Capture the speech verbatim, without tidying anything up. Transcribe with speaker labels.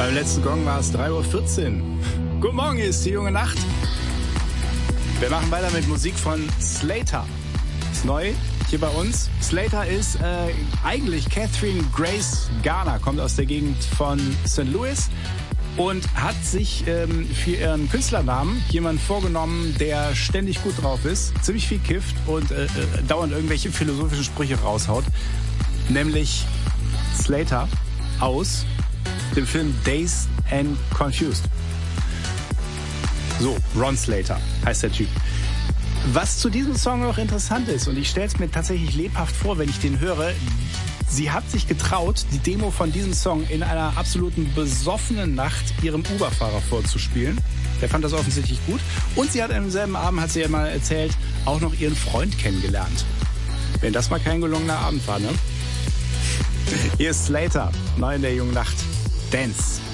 Speaker 1: Beim letzten Gong war es drei Uhr vierzehn. Guten Morgen, hier ist die junge Nacht. Wir machen weiter mit Musik von Slater. Ist neu hier bei uns. Slater ist äh, eigentlich Catherine Grace Garner, kommt aus der Gegend von Sankt Louis und hat sich ähm, für ihren Künstlernamen jemanden vorgenommen, der ständig gut drauf ist, ziemlich viel kifft und äh, äh, dauernd irgendwelche philosophischen Sprüche raushaut. Nämlich Slater aus dem Film Dazed and Confused. So, Ron Slater heißt der Typ. Was zu diesem Song noch interessant ist, und ich stelle es mir tatsächlich lebhaft vor, wenn ich den höre, sie hat sich getraut, die Demo von diesem Song in einer absoluten besoffenen Nacht ihrem Uber-Fahrer vorzuspielen. Der fand das offensichtlich gut. Und sie hat am selben Abend, hat sie ja mal erzählt, auch noch ihren Freund kennengelernt. Wenn das mal kein gelungener Abend war, ne? Hier ist Slater, neu in der jungen Nacht. Dance.